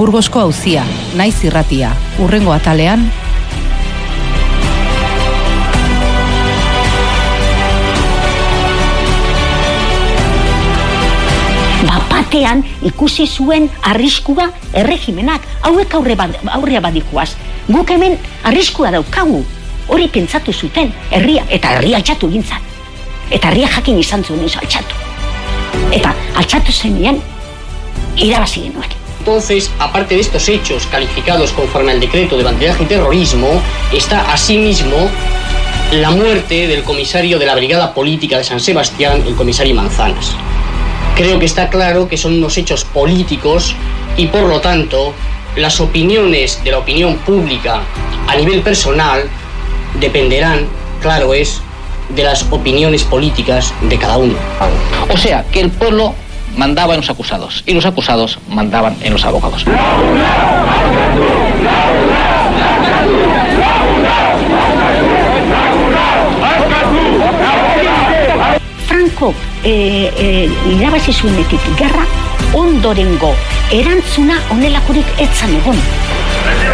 Burgosko auzia, Naiz irratia, hurrengo atalean. Batean ikusi zuen arriskua erregimenak, hauek aurrea badikuaz. Guk hemen arriskua daukagu, hori pentsatu zuten, herria, eta herria altxatu gintzat. Eta herria jakin izan zuen ez altxatu. Eta altxatu zenean, irabazi genuen. Entonces, aparte de estos hechos calificados conforme al decreto de bandidaje y terrorismo, está asimismo la muerte del comisario de la Brigada Política de San Sebastián, el comisario Manzanas. Creo que está claro que son unos hechos políticos y, por lo tanto, las opiniones de la opinión pública a nivel personal dependerán, claro es, de las opiniones políticas de cada uno. O sea, que el pueblo mandaba en los acusados y los acusados mandaban en los abogados. Franco irabazi zuenetik gerra ondorengo erantzuna honelakorik etzan egon.